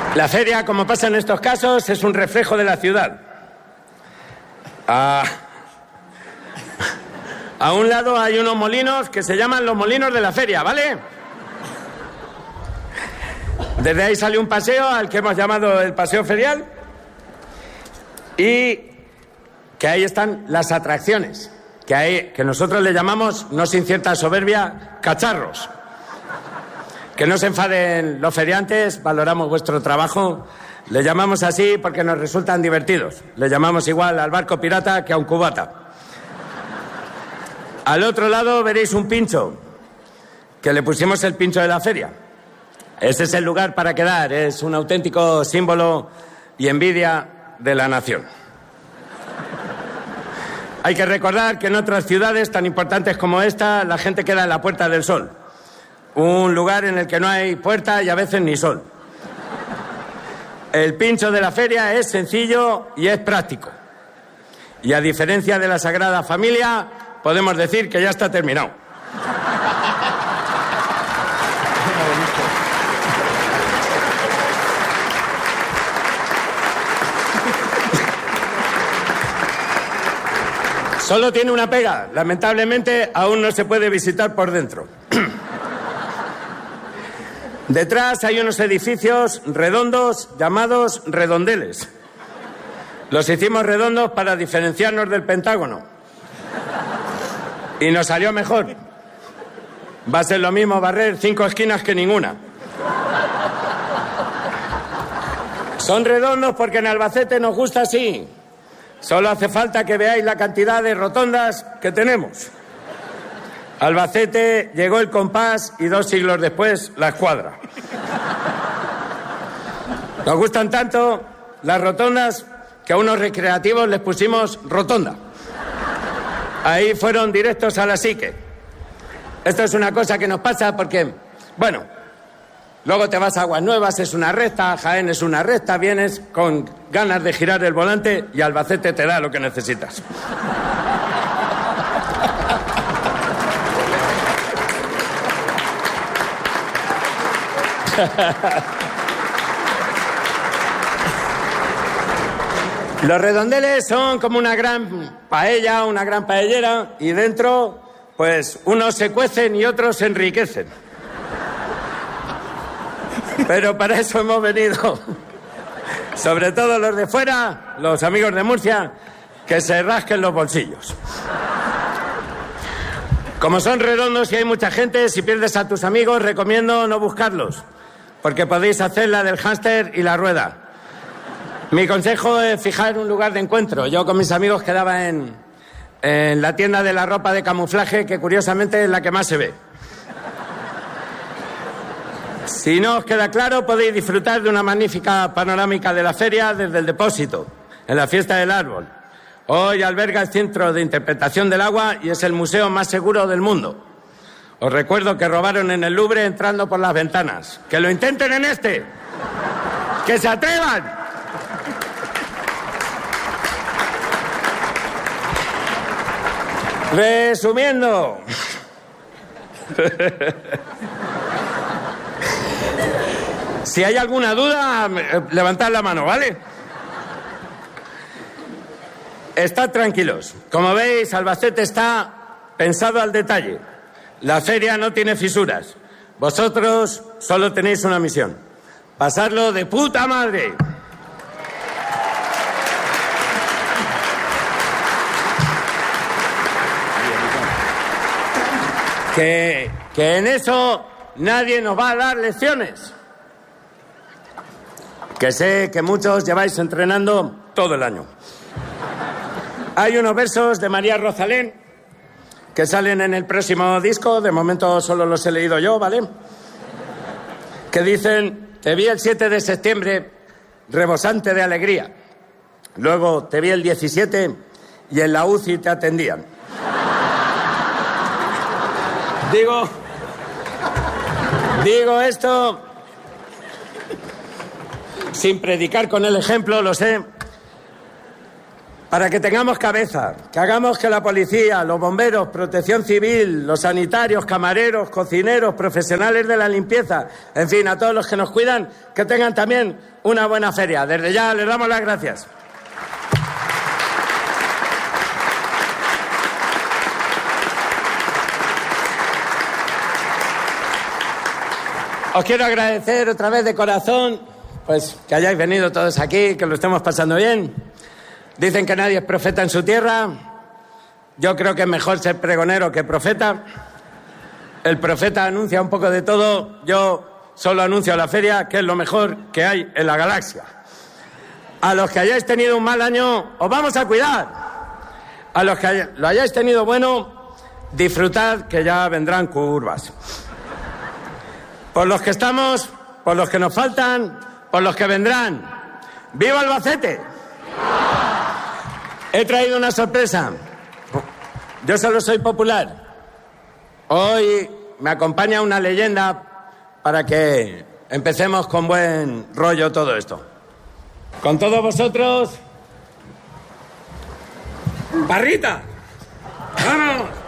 La feria, como pasa en estos casos, es un reflejo de la ciudad. A un lado hay unos molinos que se llaman los molinos de la feria, ¿vale? Desde ahí sale un paseo al que hemos llamado el paseo ferial y que ahí están las atracciones, que nosotros le llamamos, no sin cierta soberbia, cacharros. Que no se enfaden los feriantes, valoramos vuestro trabajo. Le llamamos así porque nos resultan divertidos. Le llamamos igual al barco pirata que a un cubata. Al otro lado veréis un pincho, que le pusimos el pincho de la feria. Ese es el lugar para quedar, es un auténtico símbolo y envidia de la nación. Hay que recordar que en otras ciudades tan importantes como esta, la gente queda en la Puerta del Sol. Un lugar en el que no hay puerta y a veces ni sol. El pincho de la feria es sencillo y es práctico. Y a diferencia de la Sagrada Familia, podemos decir que ya está terminado. Solo tiene una pega. Lamentablemente, aún no se puede visitar por dentro. Detrás hay unos edificios redondos llamados redondeles. Los hicimos redondos para diferenciarnos del Pentágono. Y nos salió mejor. Va a ser lo mismo barrer 5 esquinas que ninguna. Son redondos porque en Albacete nos gusta así. Solo hace falta que veáis la cantidad de rotondas que tenemos. Albacete llegó el compás y 2 siglos después la escuadra. Nos gustan tanto las rotondas que a unos recreativos les pusimos rotonda. Ahí fueron directos a la psique. Esto es una cosa que nos pasa porque, bueno, luego te vas a Aguas Nuevas, es una recta, Jaén es una recta, vienes con ganas de girar el volante y Albacete te da lo que necesitas. Los redondeles son como una gran paella, una gran paellera, y dentro, pues, unos se cuecen y otros se enriquecen. Pero para eso hemos venido, sobre todo los de fuera, los amigos de Murcia, que se rasquen los bolsillos. Como son redondos y hay mucha gente, si pierdes a tus amigos, recomiendo no buscarlos, porque podéis hacer la del hámster y la rueda. Mi consejo es fijar un lugar de encuentro. Yo con mis amigos quedaba en la tienda de la ropa de camuflaje, que curiosamente es la que más se ve. Si no os queda claro, podéis disfrutar de una magnífica panorámica de la feria desde el depósito, en la fiesta del árbol. Hoy alberga el Centro de Interpretación del Agua y es el museo más seguro del mundo. Os recuerdo que robaron en el Louvre entrando por las ventanas. ¡Que lo intenten en este! ¡Que se atrevan! Resumiendo. Si hay alguna duda, levantad la mano, ¿vale? Estad tranquilos. Como veis, Albacete está pensado al detalle. La feria no tiene fisuras. Vosotros solo tenéis una misión: pasarlo de puta madre. Que en eso nadie nos va a dar lecciones. Que sé que muchos lleváis entrenando todo el año. Hay unos versos de María Rosalén que salen en el próximo disco, de momento solo los he leído yo, ¿vale? Que dicen: te vi el 7 de septiembre rebosante de alegría. Luego te vi el 17 y en la UCI te atendían. Digo esto sin predicar con el ejemplo, lo sé. para que tengamos cabeza, que hagamos que la policía, los bomberos, protección civil, los sanitarios, camareros, cocineros, profesionales de la limpieza, en fin, a todos los que nos cuidan, que tengan también una buena feria. Desde ya les damos las gracias. Os quiero agradecer otra vez de corazón, pues que hayáis venido todos aquí, que lo estemos pasando bien. Dicen que nadie es profeta en su tierra. Yo creo que es mejor ser pregonero que profeta. El profeta anuncia un poco de todo. Yo solo anuncio la feria, que es lo mejor que hay en la galaxia. A los que hayáis tenido un mal año, os vamos a cuidar. A los que lo hayáis tenido bueno, disfrutad, que ya vendrán curvas. Por los que estamos, por los que nos faltan, por los que vendrán. ¡Viva Albacete! He traído una sorpresa. Yo solo soy popular. Hoy me acompaña una leyenda para que empecemos con buen rollo todo esto. Con todos vosotros, Parrita. ¡Vamos!